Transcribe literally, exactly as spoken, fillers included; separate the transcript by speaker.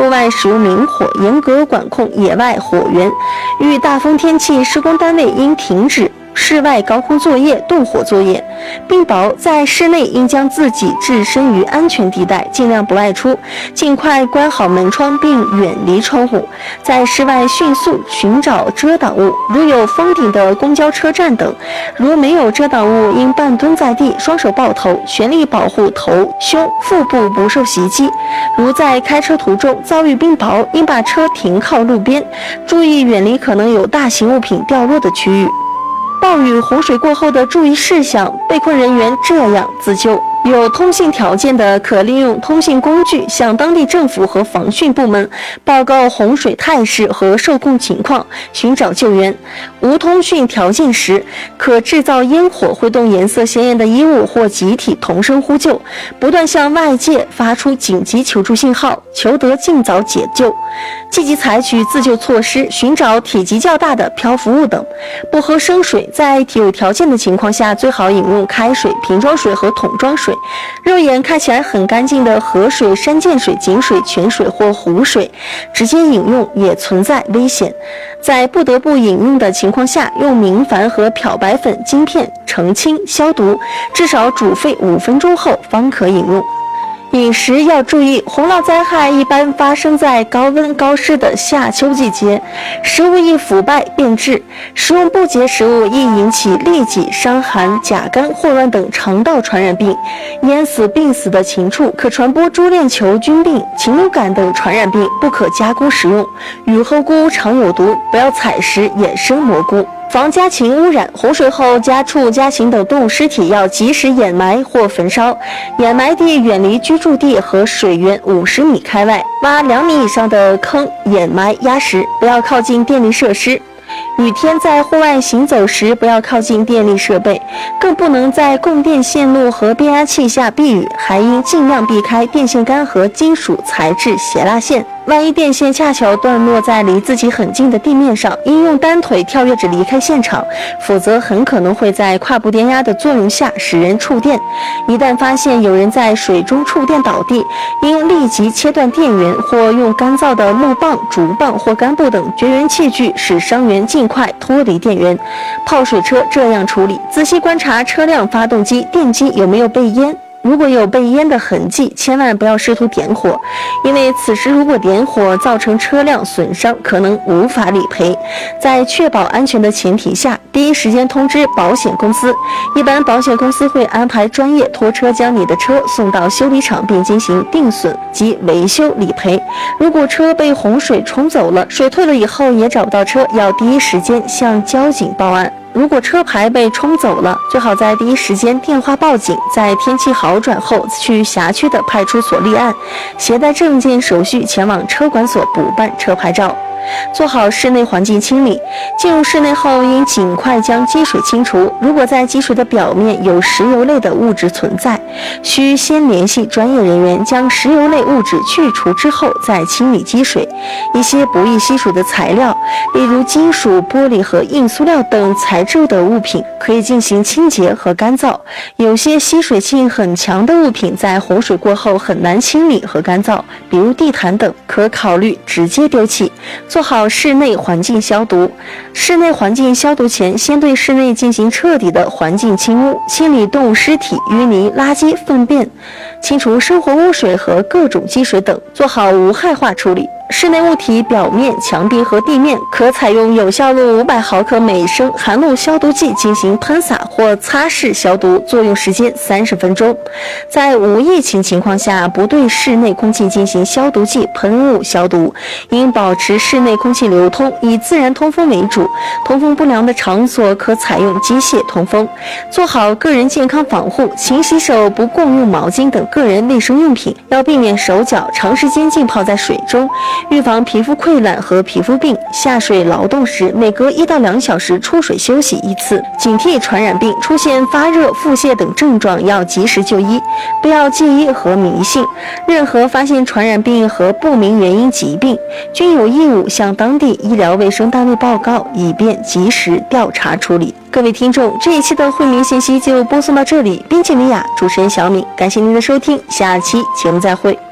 Speaker 1: 户外使用明火，严格管控野外火源。遇大风天气，施工单位应停止室外高空作业、动火作业，并保在室内应将自己置身于安全地带，尽量不外出，尽快关好门窗并远离窗户。在室外迅速寻找遮挡物，如有封顶的公交车站等，如没有遮挡物，应半蹲在地，双手抱头，全力保护头、胸、腹部不受袭击。如在开车途中遭遇冰雹，应把车停靠路边，注意远离可能有大型物品掉落的区域。暴雨洪水过后的注意事项，被困人员这样自救。有通信条件的，可利用通信工具向当地政府和防汛部门报告洪水态势和受控情况，寻找救援。无通讯条件时，可制造烟火，挥动颜色鲜艳的衣物或集体同声呼救，不断向外界发出紧急求助信号，求得尽早解救。积极采取自救措施，寻找体积较大的漂浮物等。不喝生水，在有条件的情况下，最好饮用开水、瓶装水和桶装水。肉眼看起来很干净的河水、山涧水、井水、泉水或湖水，直接饮用也存在危险。在不得不饮用的情况下，用明矾和漂白粉晶片澄清消毒，至少煮沸五分钟后方可饮用。饮食要注意，洪涝灾害一般发生在高温高湿的夏秋季节，食物易腐败变质，食用不洁食物易引起痢疾、伤寒、甲肝、霍乱等肠道传染病。淹死、病死的禽畜可传播猪链球菌病、禽流感等传染病，不可加工食用。雨后菇常有毒，不要采食野生蘑菇。防家禽污染，洪水后家畜、家禽等动物尸体要及时掩埋或焚烧，掩埋地远离居住地和水源五十米开外，挖两米以上的坑掩埋压实，不要靠近电力设施。雨天在户外行走时，不要靠近电力设备，更不能在供电线路和变压器下避雨，还应尽量避开电线杆和金属材质斜拉线。万一电线恰巧断落在离自己很近的地面上，应用单腿跳跃着离开现场，否则很可能会在跨步电压的作用下使人触电。一旦发现有人在水中触电倒地，应立即切断电源，或用干燥的木棒、竹棒或干布等绝缘器具，使伤员尽快脱离电源。泡水车这样处理：仔细观察车辆发动机、电机有没有被淹。如果有被淹的痕迹，千万不要试图点火，因为此时如果点火造成车辆损伤，可能无法理赔。在确保安全的前提下，第一时间通知保险公司，一般保险公司会安排专业拖车将你的车送到修理厂，并进行定损及维修理赔。如果车被洪水冲走了，水退了以后也找不到车，要第一时间向交警报案。如果车牌被冲走了，最好在第一时间电话报警，在天气好转后去辖区的派出所立案，携带证件手续前往车管所补办车牌照。做好室内环境清理，进入室内后应尽快将积水清除。如果在积水的表面有石油类的物质存在，需先联系专业人员将石油类物质去除之后再清理积水。一些不易吸水的材料，例如金属、玻璃和硬塑料等材质的物品，可以进行清洁和干燥。有些吸水性很强的物品在洪水过后很难清理和干燥，比如地毯等，可考虑直接丢弃。做好室内环境消毒。室内环境消毒前，先对室内进行彻底的环境清污，清理动物尸体、淤泥、垃圾、粪便，清除生活污水和各种积水等，做好无害化处理。室内物体表面、墙壁和地面可采用有效露五百毫克每升含氯消毒剂进行喷洒或擦拭消毒，作用时间三十分钟。在无疫情情况下，不对室内空气进行消毒剂喷雾消毒，应保持室内空气流通，以自然通风为主。通风不良的场所可采用机械通风。做好个人健康防护，勤洗手，不共用毛巾等个人卫生用品，要避免手脚长时间浸泡在水中。预防皮肤溃烂和皮肤病，下水劳动时每隔一到两小时出水休息一次。警惕传染病，出现发热、腹泻等症状要及时就医，不要戒医和迷信。任何发现传染病和不明原因疾病，均有义务向当地医疗卫生单位报告，以便及时调查处理。各位听众，这一期的惠民信息就播送到这里，编辑米娅，主持人小敏，感谢您的收听，下期节目再会。